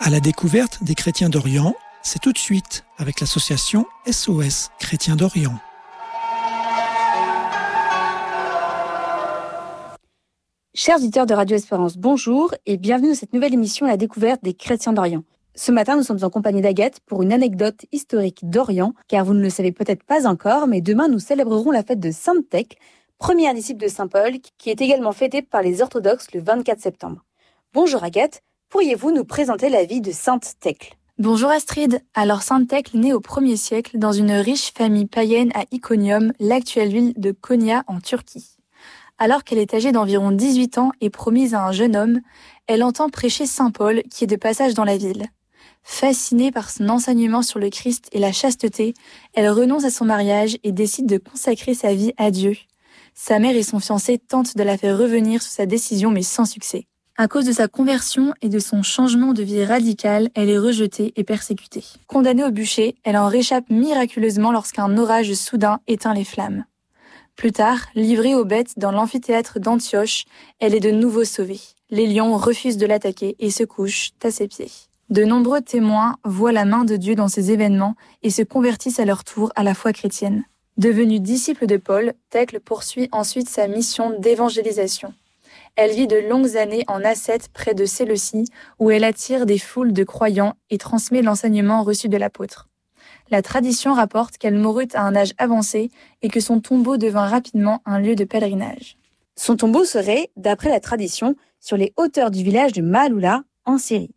À la découverte des chrétiens d'Orient, c'est tout de suite avec l'association SOS Chrétiens d'Orient. Chers auditeurs de Radio Espérance, bonjour et bienvenue dans cette nouvelle émission à la découverte des chrétiens d'Orient. Ce matin, nous sommes en compagnie d'Agathe pour une anecdote historique d'Orient, car vous ne le savez peut-être pas encore, mais demain nous célébrerons la fête de Sainte Thècle, première disciple de Saint Paul, qui est également fêtée par les orthodoxes le 24 septembre. Bonjour Agathe, pourriez-vous nous présenter la vie de Sainte Thècle ? Bonjour Astrid. Alors Sainte Thècle naît au 1er siècle dans une riche famille païenne à Iconium, l'actuelle ville de Konya en Turquie. Alors qu'elle est âgée d'environ 18 ans et promise à un jeune homme, elle entend prêcher Saint Paul qui est de passage dans la ville. Fascinée par son enseignement sur le Christ et la chasteté, elle renonce à son mariage et décide de consacrer sa vie à Dieu. Sa mère et son fiancé tentent de la faire revenir sur sa décision mais sans succès. À cause de sa conversion et de son changement de vie radical, elle est rejetée et persécutée. Condamnée au bûcher, elle en réchappe miraculeusement lorsqu'un orage soudain éteint les flammes. Plus tard, livrée aux bêtes dans l'amphithéâtre d'Antioche, elle est de nouveau sauvée. Les lions refusent de l'attaquer et se couchent à ses pieds. De nombreux témoins voient la main de Dieu dans ces événements et se convertissent à leur tour à la foi chrétienne. Devenue disciple de Paul, Thècle poursuit ensuite sa mission d'évangélisation. Elle vit de longues années en ascète près de Séleucie, où elle attire des foules de croyants et transmet l'enseignement reçu de l'apôtre. La tradition rapporte qu'elle mourut à un âge avancé et que son tombeau devint rapidement un lieu de pèlerinage. Son tombeau serait, d'après la tradition, sur les hauteurs du village de Maaloula, en Syrie.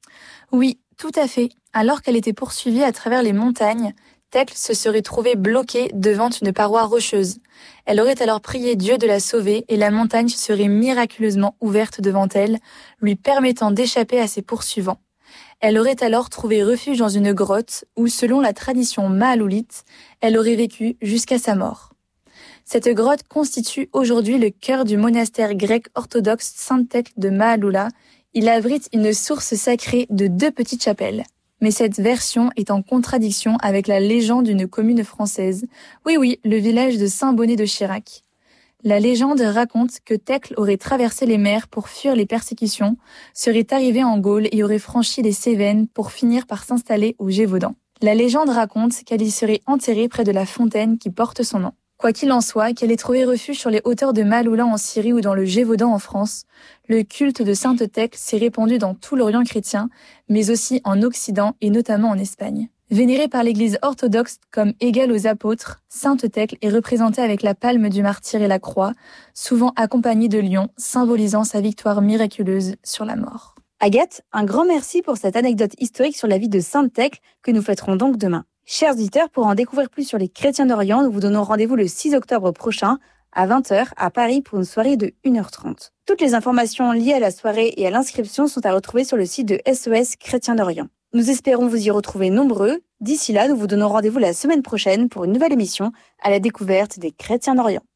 Oui, tout à fait. Alors qu'elle était poursuivie à travers les montagnes, Thècle se serait trouvée bloquée devant une paroi rocheuse. Elle aurait alors prié Dieu de la sauver et la montagne serait miraculeusement ouverte devant elle, lui permettant d'échapper à ses poursuivants. Elle aurait alors trouvé refuge dans une grotte où, selon la tradition maaloulite, elle aurait vécu jusqu'à sa mort. Cette grotte constitue aujourd'hui le cœur du monastère grec orthodoxe Sainte Thècle de Maaloula. Il abrite une source sacrée de 2 petites chapelles. Mais cette version est en contradiction avec la légende d'une commune française. Oui, le village de Saint-Bonnet de Chirac. La légende raconte que Thècle aurait traversé les mers pour fuir les persécutions, serait arrivée en Gaule et aurait franchi les Cévennes pour finir par s'installer au Gévaudan. La légende raconte qu'elle y serait enterrée près de la fontaine qui porte son nom. Quoi qu'il en soit, qu'elle ait trouvé refuge sur les hauteurs de Maaloula en Syrie ou dans le Gévaudan en France, le culte de Sainte Thècle s'est répandu dans tout l'Orient chrétien, mais aussi en Occident et notamment en Espagne. Vénérée par l'Église orthodoxe comme égale aux apôtres, Sainte Thècle est représentée avec la palme du martyr et la croix, souvent accompagnée de lions, symbolisant sa victoire miraculeuse sur la mort. Agathe, un grand merci pour cette anecdote historique sur la vie de Sainte Thècle que nous fêterons donc demain. Chers auditeurs, pour en découvrir plus sur les chrétiens d'Orient, nous vous donnons rendez-vous le 6 octobre prochain à 20h à Paris pour une soirée de 1h30. Toutes les informations liées à la soirée et à l'inscription sont à retrouver sur le site de SOS Chrétiens d'Orient. Nous espérons vous y retrouver nombreux. D'ici là, nous vous donnons rendez-vous la semaine prochaine pour une nouvelle émission à la découverte des chrétiens d'Orient.